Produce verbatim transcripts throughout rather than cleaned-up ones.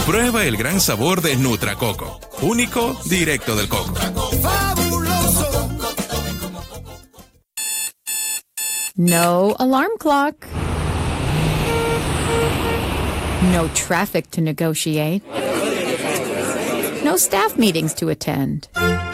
Prueba el gran sabor de Nutracoco, único, directo del coco. Fabuloso. No alarm clock. No traffic to negotiate. No staff meetings to attend.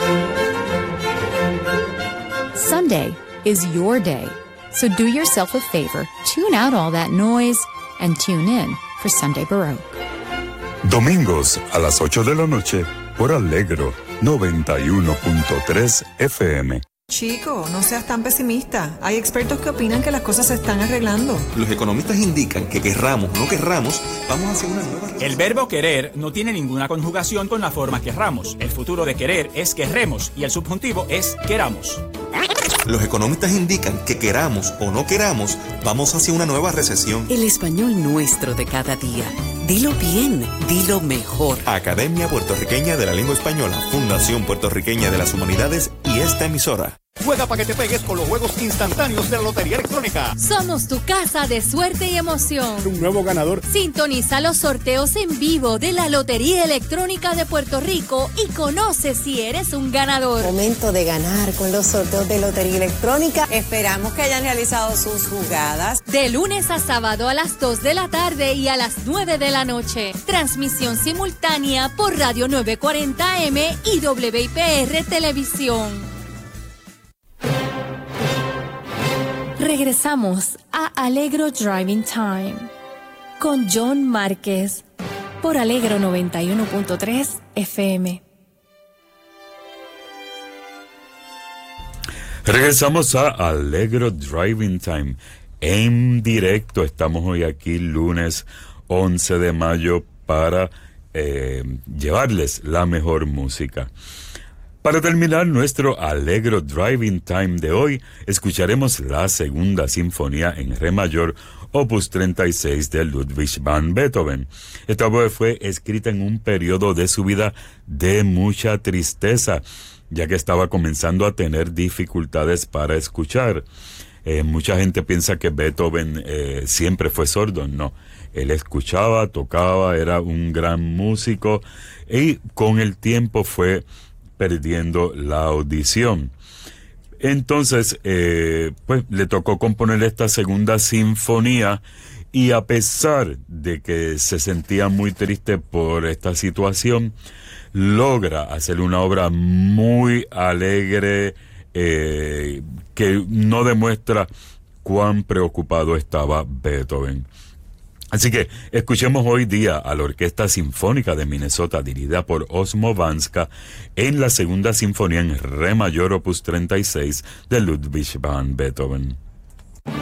Sunday is your day, so do yourself a favor, tune out all that noise, and tune in for Sunday Baroque. Domingos a las ocho de la noche por Alegro noventa y uno punto tres F M. Chico, no seas tan pesimista. Hay expertos que opinan que las cosas se están arreglando. Los economistas indican que querramos o no querramos, vamos hacia una nueva... El verbo querer no tiene ninguna conjugación con la forma querramos. El futuro de querer es querremos y el subjuntivo es queramos. Los economistas indican que queramos o no queramos, vamos hacia una nueva recesión. El español nuestro de cada día. Dilo bien, dilo mejor. Academia Puertorriqueña de la Lengua Española, Fundación Puertorriqueña de las Humanidades y esta emisora. Juega para que te pegues con los juegos instantáneos de la Lotería Electrónica. Somos tu casa de suerte y emoción. Un nuevo ganador. Sintoniza los sorteos en vivo de la Lotería Electrónica de Puerto Rico y conoce si eres un ganador. Momento de ganar con los sorteos de Lotería Electrónica. Esperamos que hayan realizado sus jugadas. De lunes a sábado a las dos de la tarde y a las nueve de la noche. Transmisión simultánea por Radio nueve cuarenta M y W I P R Televisión. Regresamos a Alegro Driving Time con John Márquez por Alegro noventa y uno punto tres F M. Regresamos a Alegro Driving Time en directo. Estamos hoy aquí lunes once de mayo para eh, llevarles la mejor música. Para terminar nuestro Alegro Driving Time de hoy, escucharemos la segunda sinfonía en re mayor, opus treinta y seis de Ludwig van Beethoven. Esta obra fue escrita en un periodo de su vida de mucha tristeza, ya que estaba comenzando a tener dificultades para escuchar. Eh, mucha gente piensa que Beethoven eh, siempre fue sordo. No, él escuchaba, tocaba, era un gran músico y con el tiempo fue perdiendo la audición. Entonces, eh, pues le tocó componer esta segunda sinfonía y a pesar de que se sentía muy triste por esta situación, logra hacer una obra muy alegre eh, que no demuestra cuán preocupado estaba Beethoven. Así que escuchemos hoy día a la Orquesta Sinfónica de Minnesota dirigida por Osmo Vanska en la segunda sinfonía en re mayor opus treinta y seis de Ludwig van Beethoven.